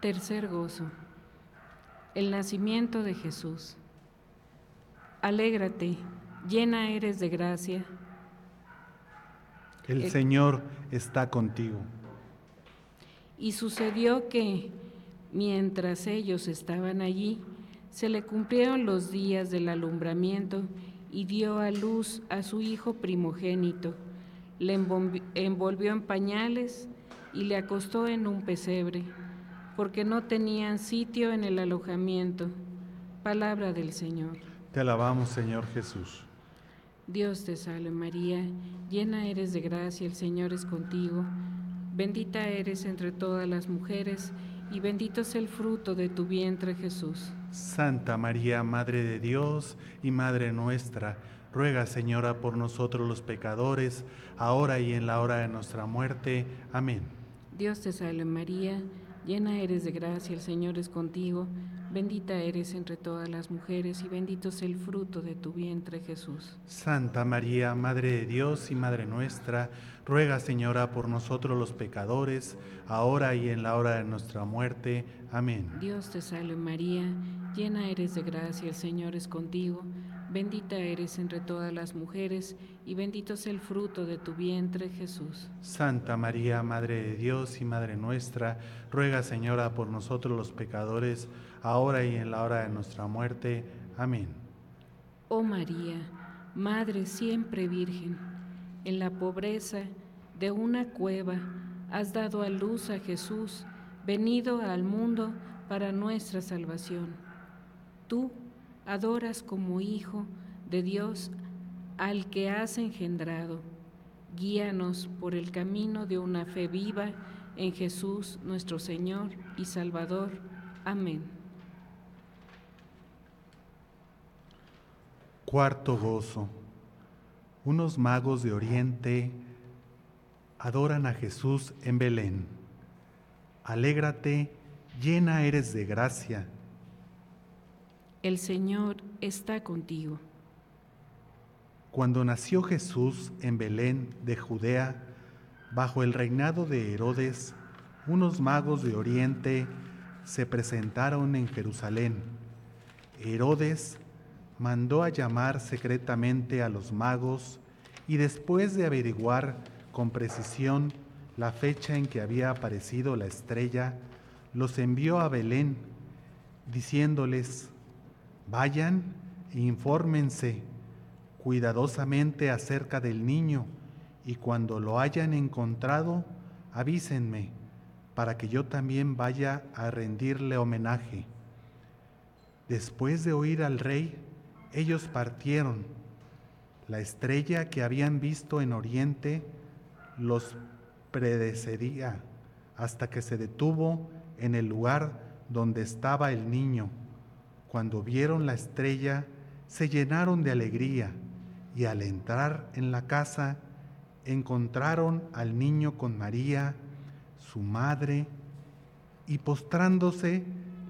Tercer gozo. El nacimiento de Jesús. Alégrate, llena eres de gracia. El Señor está contigo. Y sucedió que, mientras ellos estaban allí, se le cumplieron los días del alumbramiento y dio a luz a su hijo primogénito. Le envolvió en pañales y le acostó en un pesebre, porque no tenían sitio en el alojamiento. Palabra del Señor. Te alabamos, Señor Jesús. Dios te salve María, llena eres de gracia, el Señor es contigo. Bendita eres entre todas las mujeres, y bendito es el fruto de tu vientre, Jesús. Santa María, Madre de Dios y Madre nuestra, ruega, Señora, por nosotros los pecadores, ahora y en la hora de nuestra muerte. Amén. Dios te salve María, llena eres de gracia, el Señor es contigo. Bendita eres entre todas las mujeres, y bendito es el fruto de tu vientre, Jesús. Santa María, Madre de Dios y Madre nuestra, ruega, Señora, por nosotros los pecadores, ahora y en la hora de nuestra muerte. Amén. Dios te salve María, llena eres de gracia, el Señor es contigo. Bendita eres entre todas las mujeres, y bendito es el fruto de tu vientre, Jesús. Santa María, Madre de Dios y Madre nuestra, ruega, Señora, por nosotros los pecadores, ahora y en la hora de nuestra muerte. Amén. Oh María, Madre siempre Virgen, en la pobreza de una cueva has dado a luz a Jesús, venido al mundo para nuestra salvación. Tú adoras como Hijo de Dios al que has engendrado. Guíanos por el camino de una fe viva en Jesús nuestro Señor y Salvador. Amén. Cuarto gozo. Unos magos de Oriente adoran a Jesús en Belén. Alégrate, llena eres de gracia. El Señor está contigo. Cuando nació Jesús en Belén de Judea, bajo el reinado de Herodes, unos magos de Oriente se presentaron en Jerusalén. Herodes mandó a llamar secretamente a los magos y después de averiguar con precisión la fecha en que había aparecido la estrella, los envió a Belén, diciéndoles: vayan e infórmense cuidadosamente acerca del niño, y cuando lo hayan encontrado, avísenme, para que yo también vaya a rendirle homenaje. Después de oír al rey, ellos partieron. La estrella que habían visto en Oriente los predecedía hasta que se detuvo en el lugar donde estaba el niño. Cuando vieron la estrella, se llenaron de alegría y al entrar en la casa, encontraron al niño con María, su madre, y postrándose,